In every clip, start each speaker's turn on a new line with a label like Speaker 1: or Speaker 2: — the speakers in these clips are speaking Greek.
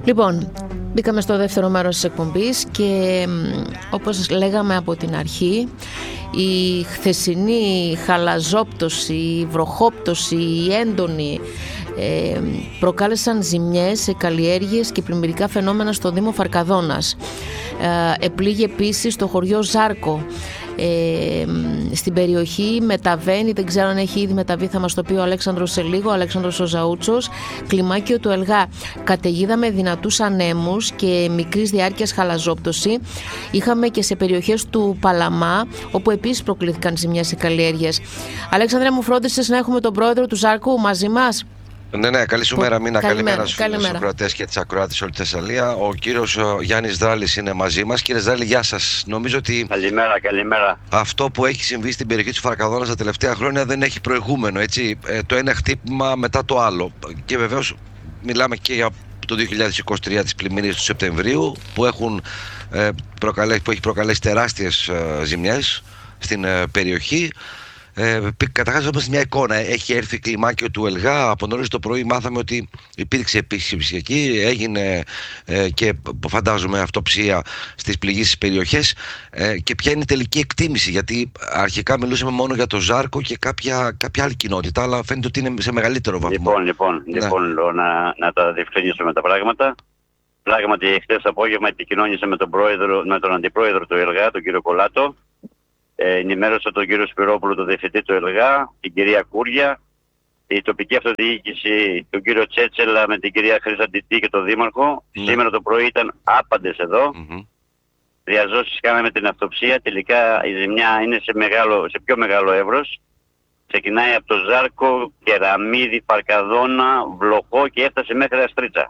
Speaker 1: Λοιπόν, μπήκαμε στο δεύτερο μέρος της εκπομπής και όπως λέγαμε από την αρχή, η χθεσινή χαλαζόπτωση, η βροχόπτωση, η έντονη προκάλεσαν ζημιές σε καλλιέργειες και πλημμυρικά φαινόμενα στο Δήμο Φαρκαδόνας. Επλήγει επίσης το χωριό Ζάρκο. Στην περιοχή μεταβαίνει, δεν ξέρω αν έχει ήδη μεταβεί, θα μας το πει ο Αλέξανδρος σε λίγο, ο Αλέξανδρος ο Ζαούτσος, κλιμάκιο του Ελγά, καταιγίδα με δυνατούς ανέμους και μικρής διάρκειας χαλαζόπτωση. Είχαμε και σε περιοχές του Παλαμά, όπου επίσης προκλήθηκαν ζημιές σε καλλιέργειες. Αλέξανδρε, μου φρόντισες να έχουμε τον πρόεδρο του Ζάρκου μαζί μας?
Speaker 2: Ναι, καλή σου μέρα, Μίνα. Καλημέρα στους ακροατές και τις ακροάτες όλη τη Θεσσαλία. Ο κύριος Γιάννης Δράλης είναι μαζί μας. Κύριε Δράλη, γεια σας. Νομίζω ότι
Speaker 3: καλημέρα.
Speaker 2: Αυτό που έχει συμβεί στην περιοχή του Φαρκαδόνας τα τελευταία χρόνια δεν έχει προηγούμενο, έτσι. Το ένα χτύπημα μετά το άλλο. Και βεβαίως μιλάμε και για το 2023, τις πλημμύρες του Σεπτεμβρίου, που έχει προκαλέσει τεράστιες ζημιές στην περιοχή. Καταρχάς, όμως, μια εικόνα. Έχει έρθει κλιμάκιο του Ελγά. Από νωρίς το πρωί μάθαμε ότι υπήρξε επίσκεψη εκεί. Έγινε και φαντάζομαι αυτοψία στις πληγήσεις περιοχές. Και ποια είναι η τελική εκτίμηση? Γιατί αρχικά μιλούσαμε μόνο για το Ζάρκο και κάποια άλλη κοινότητα, αλλά φαίνεται ότι είναι σε μεγαλύτερο βαθμό.
Speaker 3: Λοιπόν, να τα διευκρινίσουμε τα πράγματα. Πράγματι, χθες απόγευμα επικοινώνησε με τον αντιπρόεδρο του Ελγά, τον κύριο Κολάτο. Ενημέρωσε τον κύριο Σπυρόπουλο, τον διευθυντή του Ελγά, την κυρία Κούρια, η τοπική αυτοδιοίκηση, τον κύριο Τσέτσελα με την κυρία Χρυσαντιτή και τον δήμαρχο. Σήμερα το πρωί ήταν άπαντες εδώ. Διαζώσεις κάναμε την αυτοψία. Τελικά η ζημιά είναι σε πιο μεγάλο εύρος. Ξεκινάει από το Ζάρκο, Κεραμίδη, Φαρκαδόνα, Βλοχό και έφτασε μέχρι Αστρίτσα.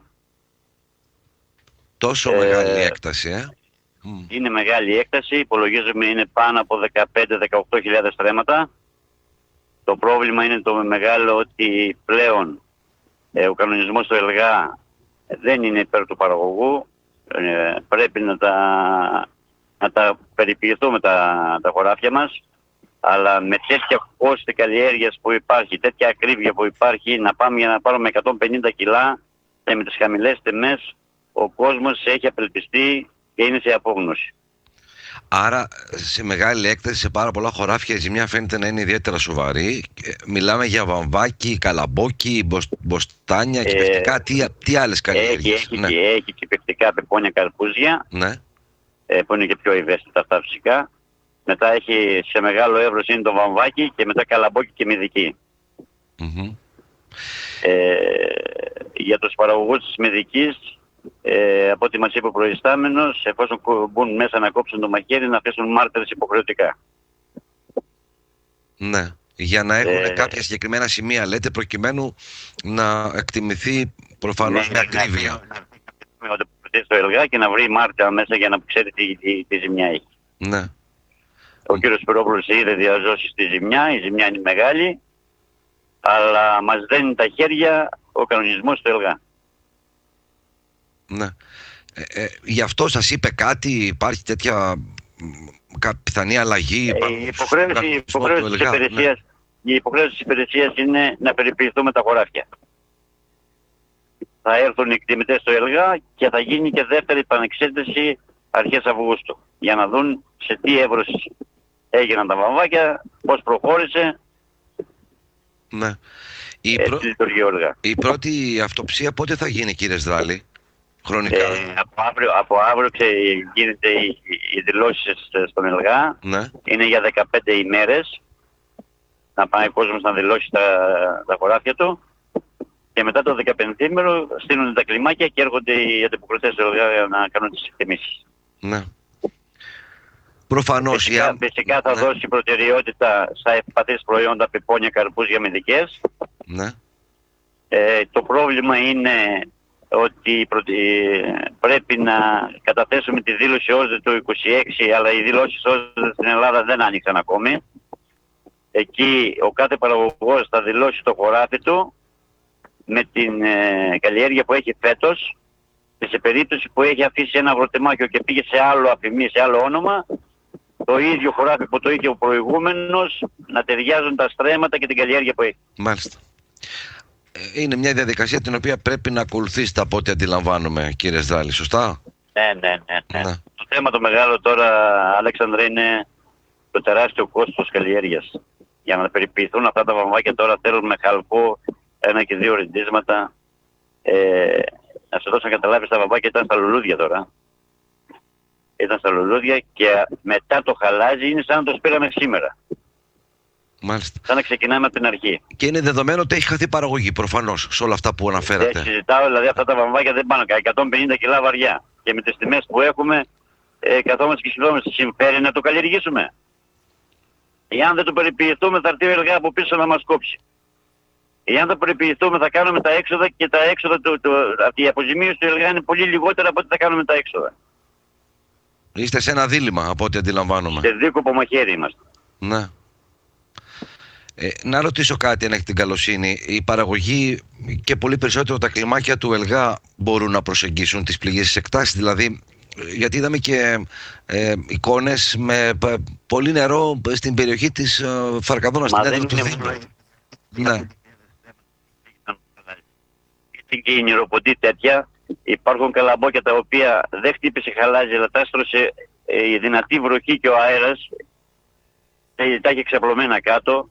Speaker 2: Τόσο μεγάλη έκταση,
Speaker 3: Είναι μεγάλη έκταση, υπολογίζουμε είναι πάνω από 15-18.000 στρέμματα. Το πρόβλημα είναι το μεγάλο ότι πλέον ο κανονισμός του Ελγά δεν είναι υπέρ του παραγωγού. Πρέπει να τα περιποιηθούμε τα χωράφια μας, αλλά με τέτοια κόστη καλλιέργειας που υπάρχει, τέτοια ακρίβεια που υπάρχει, να πάμε για να πάρουμε 150 κιλά και με τις χαμηλές τιμές, ο κόσμος έχει απελπιστεί και είναι σε απόγνωση.
Speaker 2: Άρα σε μεγάλη έκταση, σε πάρα πολλά χωράφια, η ζημιά φαίνεται να είναι ιδιαίτερα σοβαρή. Μιλάμε για βαμβάκι, καλαμπόκι, μποστάνια, κυπευτικά. Τι άλλες καλλιέργειες?
Speaker 3: Έχει κυπευτικά, πεπόνια, καρπούζια, που είναι και πιο ευαίσθητα αυτά φυσικά. Μετά έχει σε μεγάλο εύρος είναι το βαμβάκι και μετά καλαμπόκι και μυδική. Για τους παραγωγούς της μυδικής, από ό,τι μας είπε ο προϊστάμενος, εφόσον μπουν μέσα να κόψουν το μαχαίρι, να αφήσουν μάρτυρες υποχρεωτικά.
Speaker 2: Ναι, για να έχουν κάποια συγκεκριμένα σημεία, λέτε, προκειμένου να εκτιμηθεί προφανώς με ακρίβεια.
Speaker 3: Να το στο Ελγά και να βρει μάρτυρα μέσα για να ξέρει τι ζημιά έχει.
Speaker 2: Ναι.
Speaker 3: Ο κύριος Σπυρόπουλος είδε διαζώσεις τη ζημιά, η ζημιά είναι μεγάλη, αλλά μας δένει τα χέρια ο κανονισμός του Ελγά.
Speaker 2: Ναι. Γι' αυτό σας είπε κάτι, υπάρχει τέτοια πιθανή αλλαγή?
Speaker 3: Η υποχρέωση της υπηρεσίας είναι να περιποιηθούμε τα χωράφια. Θα έρθουν οι εκτιμητές στο Ελγά και θα γίνει και δεύτερη επανεξέταση αρχές Αυγούστου, για να δουν σε τι εύρος έγιναν τα βαμβάκια, πώς προχώρησε.
Speaker 2: Ναι.
Speaker 3: Η
Speaker 2: πρώτη αυτοψία πότε θα γίνει, κύριε Δράλη? Χρονικά.
Speaker 3: Από αύριο γίνεται οι δηλώσεις στον Ελγά. Είναι για 15 ημέρες. Να πάει ο κόσμος να δηλώσει τα χωράφια του. Και μετά το 15ήμερο στείλουν τα κλιμάκια και έρχονται οι αντιποκριτές του Ελγά για να κάνουν τις εκτιμήσεις.
Speaker 2: Ναι. Προφανώς.
Speaker 3: Φυσικά θα δώσει προτεραιότητα στα ευπαθείς προϊόντα, πεπόνια, καρπούζια, μυδικές.
Speaker 2: Ναι.
Speaker 3: Το πρόβλημα είναι ότι πρέπει να καταθέσουμε τη δήλωση ΩΣΔΕ το 26, αλλά οι δηλώσεις ΩΣΔΕ στην Ελλάδα δεν άνοιξαν ακόμη. Εκεί ο κάθε παραγωγός θα δηλώσει το χωράφι του με την καλλιέργεια που έχει φέτος, και σε περίπτωση που έχει αφήσει ένα αγροτεμάχιο και πήγε σε άλλο αφημί, σε άλλο όνομα, το ίδιο χωράφι που το είχε ο προηγούμενος, να ταιριάζουν τα στρέμματα και την καλλιέργεια που έχει.
Speaker 2: Μάλιστα. είναι μια διαδικασία την οποία πρέπει να ακολουθήσετε από ό,τι αντιλαμβάνομαι, κύριε Σδράλη, σωστά?
Speaker 3: Ναι. Το θέμα το μεγάλο τώρα, Αλέξανδρε, είναι το τεράστιο κόστος καλλιέργειας. Για να περιποιηθούν αυτά τα βαμβάκια τώρα θέλουν με χαλκό 1 και 2 ρεντίσματα. Να σε δώσω να καταλάβεις, τα βαμβάκια ήταν στα λουλούδια τώρα. Ήταν στα λουλούδια και μετά το χαλάζι είναι σαν να το σπήραμε σήμερα.
Speaker 2: Μάλιστα.
Speaker 3: Σαν να ξεκινάμε από την αρχή.
Speaker 2: Και είναι δεδομένο ότι έχει χαθεί παραγωγή προφανώς σε όλα αυτά που αναφέρατε.
Speaker 3: Δεν συζητάω, δηλαδή αυτά τα βαμβάκια δεν πάνε 150 κιλά βαριά. Και με τις τιμές που έχουμε, καθόμαστε και σκεφτόμαστε, συμφέρει να το καλλιεργήσουμε. Εάν δεν το περιποιηθούμε, θα έρθει ο ΕΛΓΑ από πίσω να μας κόψει. Εάν το περιποιηθούμε, θα κάνουμε τα έξοδα και τα έξοδα, η αποζημίωση του ΕΛΓΑ είναι πολύ λιγότερα από ό,τι θα κάνουμε τα έξοδα.
Speaker 2: Είστε σε ένα δίλημμα από ό,τι αντιλαμβάνομαι.
Speaker 3: Σε δίκοπο μαχαίρι είμαστε.
Speaker 2: Ναι. Να ρωτήσω κάτι, αν έχει την καλοσύνη. Η παραγωγή και πολύ περισσότερο τα κλιμάκια του ΕΛΓΑ μπορούν να προσεγγίσουν τις πληγές εκτάσεις, δηλαδή, γιατί είδαμε και εικόνες με πολύ νερό στην περιοχή της Φαρκαδόνας, στην έδρα του Δήμου. Ναι.
Speaker 3: Και η νεροποντή τέτοια, υπάρχουν καλαμπόκια τα οποία δεν χτύπησε χαλάζι, αλλά τα έστρωσε η δυνατή βροχή και ο αέρας, τα έχει ξαπλωμένα κάτω.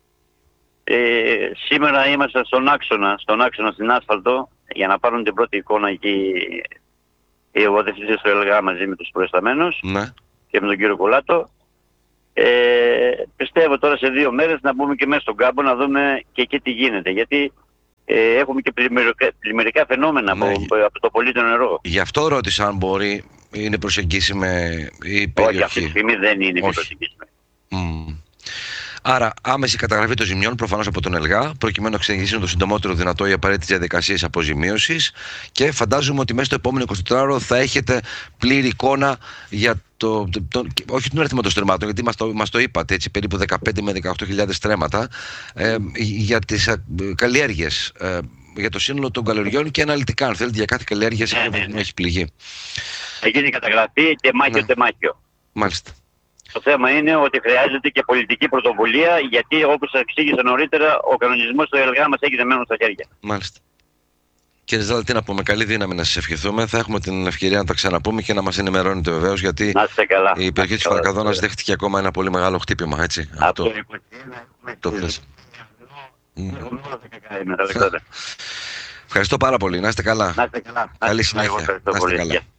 Speaker 3: Σήμερα είμαστε στον άξονα στην άσφαλτο για να πάρουν την πρώτη εικόνα εκεί οι εγωδευτές στο ΕΛΓΑ μαζί με τους προϊσταμένους, ναι, και με τον κύριο Κολάτο. Πιστεύω τώρα σε 2 μέρες να μπούμε και μέσα στον κάμπο να δούμε και εκεί τι γίνεται, γιατί έχουμε και πλημμυρικά φαινόμενα, ναι, από το πολύτιμο νερό.
Speaker 2: Γι' αυτό ρώτησα αν μπορεί, είναι προσεγγίσιμη η περιοχή.
Speaker 3: Όχι, αυτή τη στιγμή δεν είναι προσεγγίσιμη.
Speaker 2: Άρα, άμεση καταγραφή των ζημιών προφανώς από τον ΕΛΓΑ, προκειμένου να ξεκινήσουν το συντομότερο δυνατό οι απαραίτητες διαδικασίες αποζημίωσης, και φαντάζομαι ότι μέσα στο επόμενο 24ωρο θα έχετε πλήρη εικόνα για όχι τον αριθμό των στρεμμάτων, γιατί μας το είπατε, έτσι, περίπου 15 με 18.000 στρέμματα, για τις καλλιέργειες, για το σύνολο των καλλιεργειών και αναλυτικά, αν θέλετε, για κάθε καλλιέργεια σε ποιο έχει πληγεί.
Speaker 3: Θα γίνει καταγραφή και μάχιο.
Speaker 2: Μάλιστα.
Speaker 3: Το θέμα είναι ότι χρειάζεται και πολιτική πρωτοβουλία, γιατί όπως σας εξήγησα νωρίτερα, ο κανονισμός του ΕΛΓΑ μας έχει δεμένο στα χέρια.
Speaker 2: Μάλιστα. Κύριε Σδράλη, τι να πούμε, καλή δύναμη να σας ευχηθούμε. Θα έχουμε την ευκαιρία να τα ξαναπούμε και να μας ενημερώνετε βεβαίως, γιατί η περιοχή της Φαρκαδόνας δέχτηκε ακόμα ένα πολύ μεγάλο χτύπημα, έτσι.
Speaker 3: Από το
Speaker 2: 21 Ευχαριστώ πάρα πολύ. Να είστε καλά.
Speaker 3: Να είστε καλά.
Speaker 2: Καλή συνέχεια. Να είστε καλά.